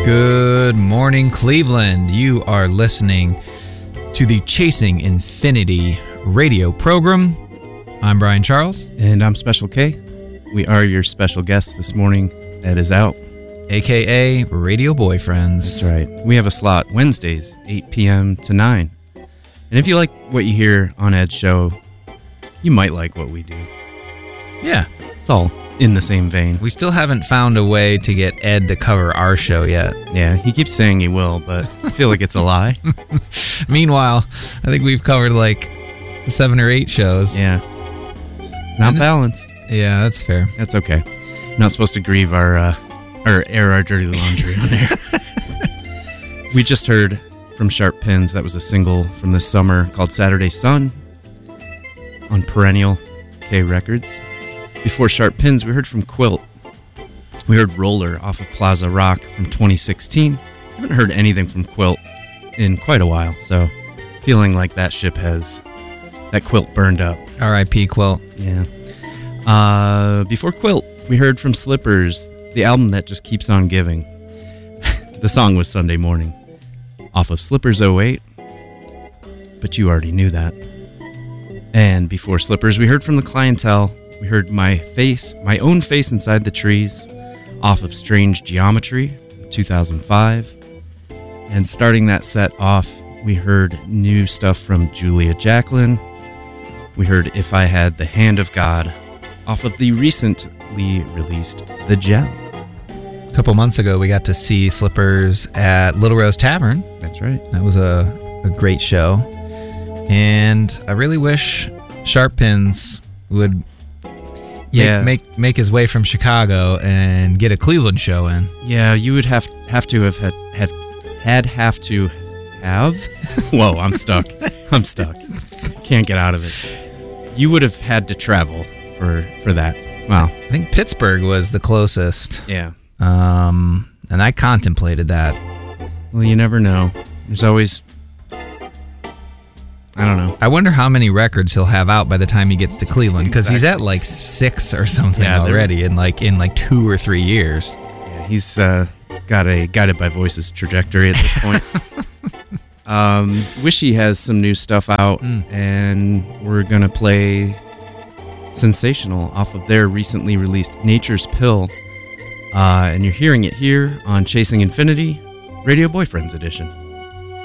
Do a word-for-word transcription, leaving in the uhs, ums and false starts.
Good morning, Cleveland. You are listening to the Chasing Infinity radio program. I'm Brian Charles. And I'm Special K. We are your special guest this morning. Ed is out. A K A Radio Boyfriends. That's right. We have a slot Wednesdays, eight p.m. to nine. And if you like what you hear on Ed's show, you might like what we do. Yeah. It's all in the same vein. We still haven't found a way to get Ed to cover our show yet. Yeah, he keeps saying he will, but I feel like it's a lie. Meanwhile, I think we've covered like seven or eight shows. Yeah. It's not balanced. Yeah, that's fair. That's okay. Not supposed to grieve our, uh, or air our dirty laundry on air. We just heard from Sharp Pins. That was a single from this summer called Saturday Sun on Perennial K Records. Before Sharp Pins, we heard from Quilt. We heard Roller off of Plaza Rock from twenty sixteen. I haven't heard anything from Quilt in quite a while, so feeling like that ship has, that Quilt burned up. R I P Quilt. Yeah. Uh, before Quilt, we heard from Slippers, the album that just keeps on giving. The song was Sunday Morning, off of Slippers oh eight, but you already knew that. And before Slippers, we heard from The Clientele. We heard My Face, My Own Face Inside the Trees, off of Strange Geometry, two thousand five. And starting that set off, we heard new stuff from Julia Jacklin. We heard If I Had the Hand of God, off of the recently released The Gem. A couple months ago, we got to see Slippers at Little Rose Tavern. That's right. That was a, a great show. And I really wish Sharp Pins would yeah. make, make make his way from Chicago and get a Cleveland show in. Yeah, you would have have to have had have had have to have. Whoa, I'm stuck. I'm stuck. Can't get out of it. You would have had to travel for for that. Wow. I think Pittsburgh was the closest. Yeah. Um, and I contemplated that. Well, you never know. There's always, I don't know. I wonder how many records he'll have out by the time he gets to Cleveland, because exactly. he's at like six or something yeah, already in like in like two or three years. Yeah, he's uh, got a Guided by Voices trajectory at this point. um, Wishy has some new stuff out, mm. and we're gonna play Sensational off of their recently released Nature's Pill, uh, and you're hearing it here on Chasing Infinity, Radio Boyfriends Edition.